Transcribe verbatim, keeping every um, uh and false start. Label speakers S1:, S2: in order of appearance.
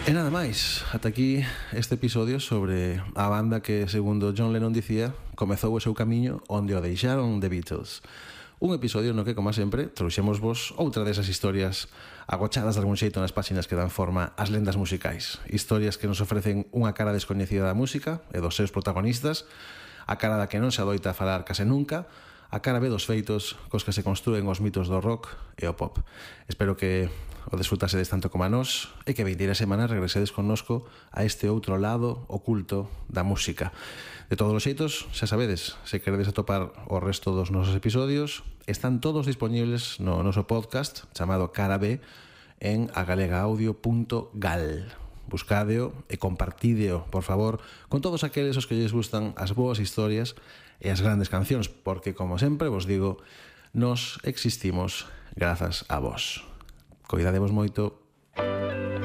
S1: E nada máis, ata aquí este episodio sobre a banda que, segundo John Lennon dicía, comezou o seu camiño onde o deixaron The Beatles. Un episodio no que, como sempre, trouxemos vos outra desas historias agochadas de algún xeito nas páxinas que dan forma ás lendas musicais. Historias que nos ofrecen unha cara descoñecida da música e dos seus protagonistas, a cara da que non se adoita a falar case nunca, a cara B dos feitos cos que se construen os mitos do rock e o pop. Espero que o desfrutasedes tanto como a nós e que vindeira semana regresedes connosco a este outro lado oculto da música. De todos os xeitos, xa sabedes, se queredes atopar o resto dos nosos episodios, están todos disponibles no noso podcast chamado Cara B en agalega-audio punto gal. Buscádeo e compartídeo, por favor, con todos aqueles os que lles gustan as boas historias e as grandes cancións, porque, como sempre vos digo, nos existimos grazas a vos. Coidadevos moito.